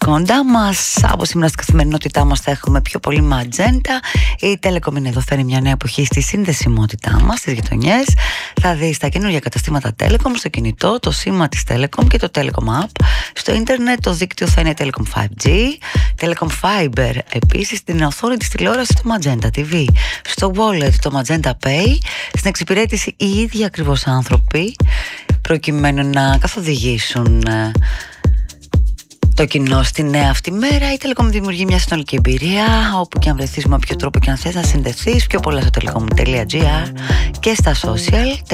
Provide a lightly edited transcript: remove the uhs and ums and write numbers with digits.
κοντά μας. Από σήμερα στην καθημερινότητά μας θα έχουμε πιο πολύ Magenta. Η Telecom είναι εδώ, φέρνει μια νέα εποχή στη συνδεσιμότητά μας, στις γειτονιές. Θα δεις τα καινούργια καταστήματα Telecom στο κινητό, το σήμα της Telecom και το Telecom App. Στο ίντερνετ το δίκτυο θα είναι Telecom 5G, Telecom Fiber, επίσης στην οθόνη της τηλεόρασης το Magenta TV, στο wallet το Magenta Pay, στην εξυπηρέτηση οι ίδιοι ακριβώς άνθρωποι, προκειμένου να καθοδηγήσουν το κοινό στη νέα αυτή μέρα. Η Telecom δημιουργεί μια συνολική εμπειρία, όπου και αν βρεθείς, με όποιο τρόπο και αν θες να συνδεθείς. Πιο πολλά στο telecom.gr και στα social.